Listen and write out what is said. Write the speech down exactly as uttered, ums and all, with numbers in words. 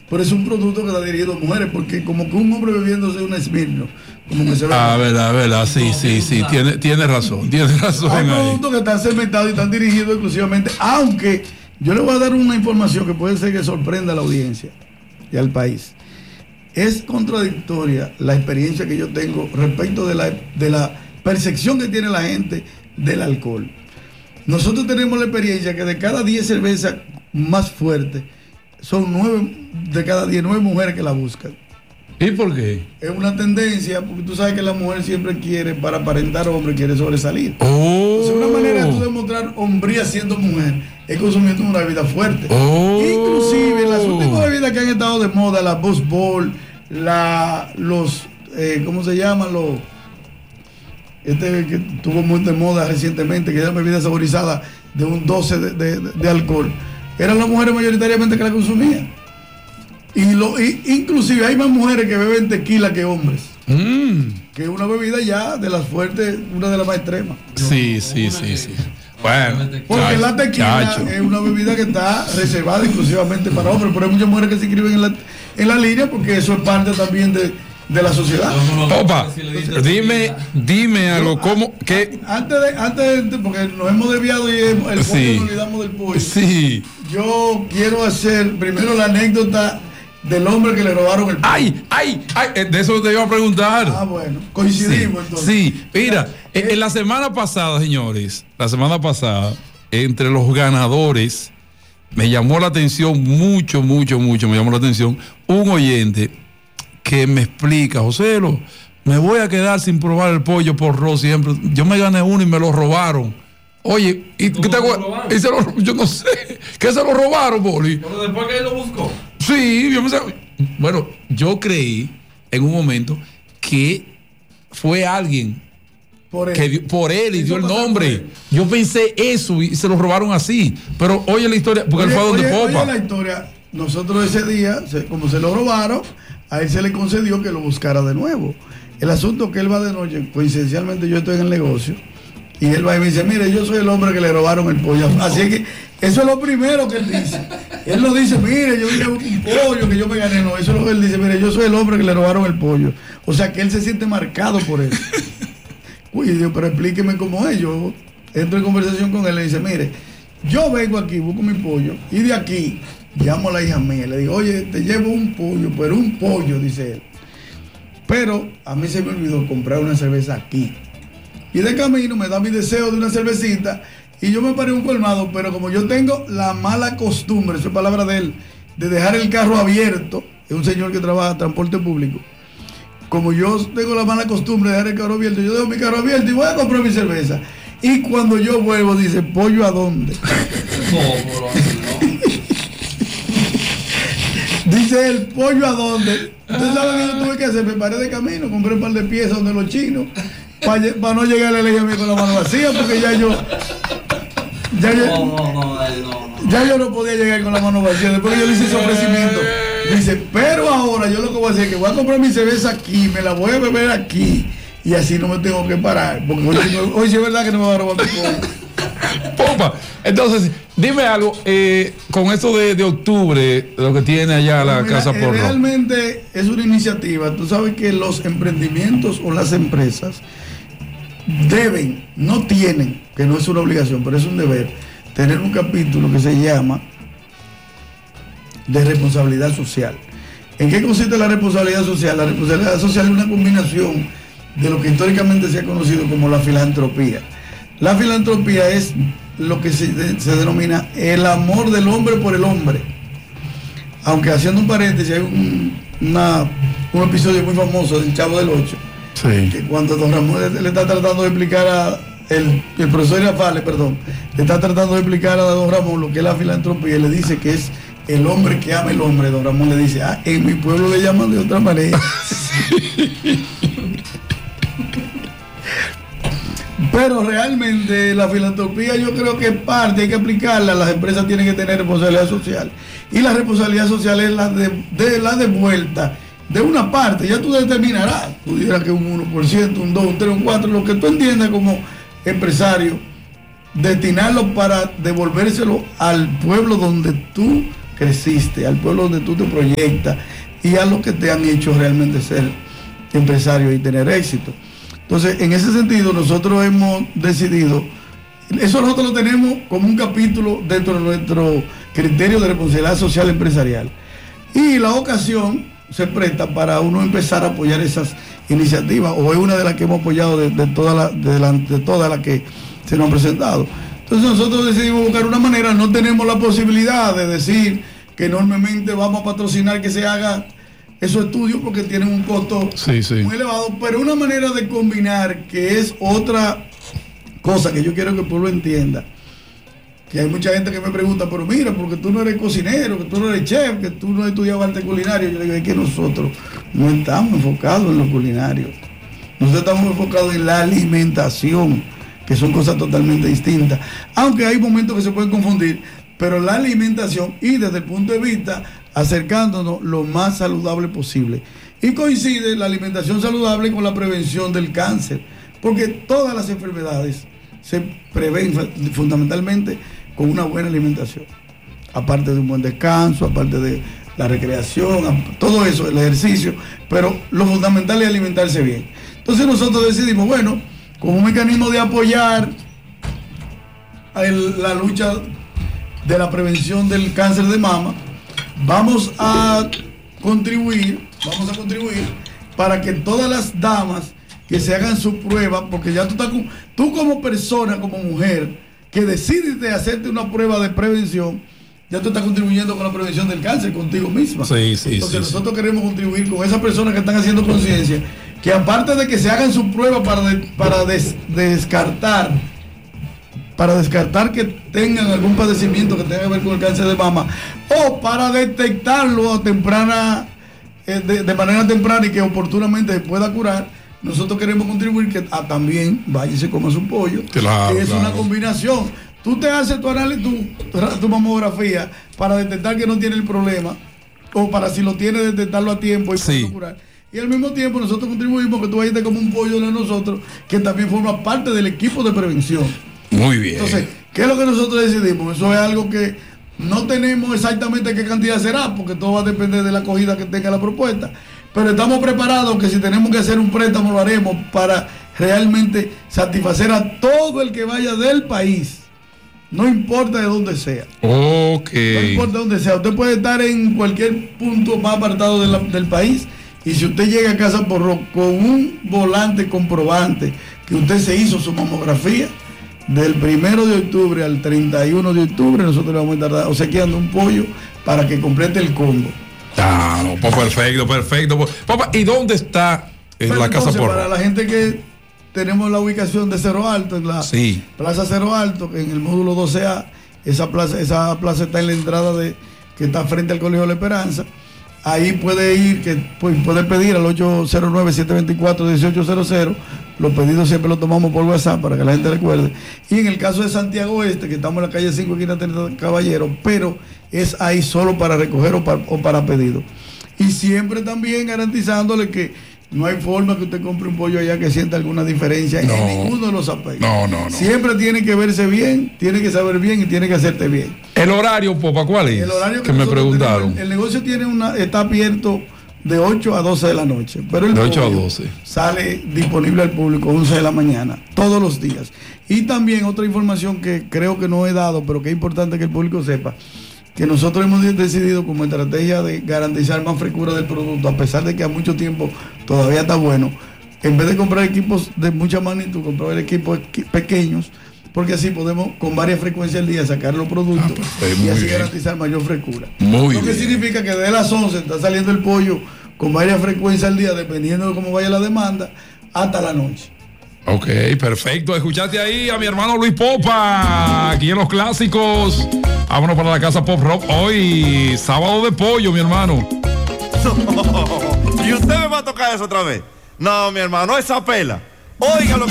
pero es un producto que está dirigido a mujeres, porque como que un hombre bebiéndose un Smirnoff, como que se ve. Ah, verdad, verdad, sí, sí, sí, tiene, tiene razón, tiene razón. Hay ahí. productos que están segmentados y están dirigidos exclusivamente, aunque yo le voy a dar una información que puede ser que sorprenda a la audiencia y al país. Es contradictoria la experiencia que yo tengo respecto de la, de la percepción que tiene la gente del alcohol. Nosotros tenemos la experiencia que de cada diez cervezas más fuertes, son nueve de cada diez, nueve mujeres que la buscan. ¿Y por qué? Es una tendencia, porque tú sabes que la mujer siempre quiere, para aparentar hombre, quiere sobresalir. Oh. Entonces, una manera de tú demostrar hombría siendo mujer es consumiendo una bebida fuerte. Oh. Inclusive las últimas bebidas que han estado de moda, la Buzz Ball, la, los, eh, ¿cómo se llaman? Los, este que tuvo muy de moda recientemente, que era bebida saborizada de un doce de, de, de, de alcohol. Eran las mujeres mayoritariamente que la consumían. Y, lo, y inclusive hay más mujeres que beben tequila que hombres. Mm. Que es una bebida ya de las fuertes, una de las más extremas. Sí, sí, sí, sí. Bueno, porque chacho, la tequila chacho. es una bebida que está reservada exclusivamente para hombres, pero hay muchas mujeres que se inscriben en la, en la línea porque eso es parte también de, de la sociedad. Opa, dime, dime algo, ¿cómo? ¿Qué? Antes de, antes de, porque nos hemos desviado y el pollo, Sí. nos olvidamos del pollo. Sí. Yo quiero hacer primero la anécdota del hombre que le robaron el pollo. Ay, ay, ay, eh, de eso te iba a preguntar. Ah, bueno, coincidimos Sí, entonces. sí, mira, en, en la semana pasada, señores, la semana pasada, entre los ganadores, me llamó la atención mucho, mucho, mucho, me llamó la atención un oyente que me explica, Joselo, me voy a quedar sin probar el pollo por Ro siempre. Yo me gané uno y me lo robaron. Oye, ¿y qué te acuerdas? Y se lo, yo no sé, ¿qué se lo robaron, Boli? Pero después que él lo buscó. Sí, yo pensé, bueno, yo creí en un momento que fue alguien Por él. que dio, por él y Eso dio el pasó por nombre. él. Yo pensé eso y se lo robaron así. Pero oye la historia, porque Oye, él fue a donde oye, Popa. oye la historia, nosotros ese día, se- como se lo robaron, a él se le concedió que lo buscara de nuevo. El asunto que él va de noche, coincidencialmente yo estoy en el negocio, y él va y me dice, mire, yo soy el hombre que le robaron el pollo. Así es que eso es lo primero que él dice. Él no dice, mire, yo vine un pollo que yo me gané, no, eso es lo que él dice, mire, yo soy el hombre que le robaron el pollo. O sea que él se siente marcado por eso. Uy, Dios, pero explíqueme cómo es. Yo entro en conversación con él y le dice, mire, yo vengo aquí, busco mi pollo, y de aquí llamo a la hija mía, le digo, oye, te llevo un pollo, pero un pollo, dice él. Pero a mí se me olvidó comprar una cerveza aquí. Y de camino me da mi deseo de una cervecita y yo me paré un colmado, pero como yo tengo la mala costumbre, eso es palabra de él, de dejar el carro abierto, es un señor que trabaja en transporte público, como yo tengo la mala costumbre de dejar el carro abierto, yo dejo mi carro abierto y voy a comprar mi cerveza. Y cuando yo vuelvo dice, ¿pollo a dónde? No, pero no. Dice el pollo a dónde. Ustedes saben que yo tuve que hacer, me paré de camino, compré un par de piezas donde los chinos, para no llegar a la ley a mí con la mano vacía, porque ya yo, ya yo, No, no, no, él no, no. ya yo no podía llegar con la mano vacía. Después que yo le hice ese ofrecimiento, dice, pero ahora yo lo que voy a hacer es que voy a comprar mi cerveza aquí, me la voy a beber aquí, y así no me tengo que parar, porque hoy, sí no- hoy sí es verdad que no me va a robar mi pollo. Popa, entonces, dime algo, eh, con esto de, de octubre, lo que tiene allá la Mira, Casa eh, Porro. realmente es una iniciativa. Tú sabes que los emprendimientos o las empresas deben, no tienen, que no es una obligación, pero es un deber, tener un capítulo que se llama de responsabilidad social. ¿En qué consiste la responsabilidad social? La responsabilidad social es una combinación de lo que históricamente se ha conocido como la filantropía. La filantropía es lo que se, de- se denomina el amor del hombre por el hombre. Aunque haciendo un paréntesis, hay un, una- un episodio muy famoso del Chavo del Ocho, Sí. que cuando don Ramón le, le está tratando de explicar a el, el profesor Irafale, perdón, le está tratando de explicar a don Ramón lo que es la filantropía y le dice que es el hombre que ama el hombre. Don Ramón le dice, ah, en mi pueblo le llaman de otra manera. Pero realmente la filantropía yo creo que es parte, hay que aplicarla, las empresas tienen que tener responsabilidad social. Y la responsabilidad social es la de, de la devuelta de una parte, ya tú determinarás, tú dirás que un uno por ciento, un dos, un tres, un cuatro, lo que tú entiendas como empresario, destinarlo para devolvérselo al pueblo donde tú creciste, al pueblo donde tú te proyectas y a lo que te han hecho realmente ser empresario y tener éxito. Entonces, en ese sentido, nosotros hemos decidido, eso nosotros lo tenemos como un capítulo dentro de nuestro criterio de responsabilidad social empresarial. Y la ocasión se presta para uno empezar a apoyar esas iniciativas, o es una de las que hemos apoyado de, de todas las de, la, de todas las que se nos han presentado. Entonces nosotros decidimos buscar una manera, no tenemos la posibilidad de decir que enormemente vamos a patrocinar que se haga esos estudios porque tienen un costo sí, sí. muy elevado, pero una manera de combinar, que es otra cosa que yo quiero que el pueblo entienda, que hay mucha gente que me pregunta, pero mira, porque tú no eres cocinero, que tú no eres chef, que tú no has estudiado arte culinario. Yo le digo, es que nosotros no estamos enfocados en lo culinario, nosotros estamos enfocados en la alimentación, que son cosas totalmente distintas, aunque hay momentos que se pueden confundir, pero la alimentación y desde el punto de vista acercándonos lo más saludable posible. Y coincide la alimentación saludable con la prevención del cáncer, porque todas las enfermedades se prevén fundamentalmente con una buena alimentación, aparte de un buen descanso, aparte de la recreación, todo eso, el ejercicio, pero lo fundamental es alimentarse bien. Entonces nosotros decidimos, bueno, como un mecanismo de apoyar el, la lucha de la prevención del cáncer de mama, vamos a contribuir, vamos a contribuir para que todas las damas que se hagan su prueba, porque ya tú estás, tú como persona, como mujer, que decides de hacerte una prueba de prevención, ya tú estás contribuyendo con la prevención del cáncer contigo misma. Sí, sí, Entonces sí, nosotros sí. queremos contribuir con esas personas que están haciendo conciencia, que aparte de que se hagan su prueba para, de, para des, descartar, para descartar que tengan algún padecimiento que tenga que ver con el cáncer de mama, o para detectarlo a temprana, eh, de, de manera temprana y que oportunamente se pueda curar, nosotros queremos contribuir que a, también vaya y se coma su pollo, claro, que es claro. una combinación. Tú te haces tu análisis, tu, tu mamografía para detectar que no tiene el problema, o para si lo tiene detectarlo a tiempo y sí. poderlo curar. Y al mismo tiempo nosotros contribuimos que tú vayas como un pollo de nosotros, que también forma parte del equipo de prevención. Muy bien. Entonces, ¿qué es lo que nosotros decidimos? Eso es algo que no tenemos exactamente qué cantidad será, porque todo va a depender de la acogida que tenga la propuesta. Pero estamos preparados que si tenemos que hacer un préstamo lo haremos para realmente satisfacer a todo el que vaya del país. No importa de dónde sea. Ok. No importa de dónde sea. Usted puede estar en cualquier punto más apartado de la, del país. Y si usted llega a Casa Porro con un volante comprobante que usted se hizo su mamografía, del primero de octubre al treinta y uno de octubre, nosotros le vamos a estar obsequiando un pollo para que complete el combo. Ah, no, pues perfecto, perfecto. Papá, ¿y dónde está en Pero la entonces, Casa Porro? Para la gente que tenemos la ubicación de Cerro Alto, en la sí. Plaza Cerro Alto, en el módulo doce A, esa plaza, esa plaza está en la entrada de que está frente al Colegio de la Esperanza. Ahí puede ir, que pues, puede pedir al ocho cero nueve, siete dos cuatro, uno ocho cero cero. Los pedidos siempre los tomamos por WhatsApp para que la gente recuerde. Y en el caso de Santiago Este, que estamos en la calle cinco, esquina treinta Caballeros, pero es ahí solo para recoger o para, o para pedido. Y siempre también garantizándole que no hay forma que usted compre un pollo allá que sienta alguna diferencia no, en ninguno de los aspectos. No, no, no. Siempre tiene que verse bien, tiene que saber bien y tiene que hacerte bien. ¿El horario, Popa, cuál es? El horario que, que me preguntaron. Tenemos, el negocio tiene una, está abierto de ocho a doce de la noche, pero el de ocho a doce sale disponible al público once de la mañana, todos los días. Y también otra información que creo que no he dado, pero que es importante que el público sepa, que nosotros hemos decidido como estrategia de garantizar más frescura del producto, a pesar de que a mucho tiempo todavía está bueno, en vez de comprar equipos de mucha magnitud, comprar equipos pequeños, porque así podemos con varias frecuencias al día sacar los productos ah, pues, y así bien. garantizar mayor frescura. Muy Lo que bien. significa que desde las once está saliendo el pollo con varias frecuencias al día, dependiendo de cómo vaya la demanda, hasta la noche. Ok, perfecto. Escuchaste ahí a mi hermano Luis Popa, aquí en Los Clásicos. Vámonos para la Casa Pop Rock. Hoy, sábado de pollo, mi hermano. No, ¿y usted me va a tocar eso otra vez? No, mi hermano, esa pela. Óigalo.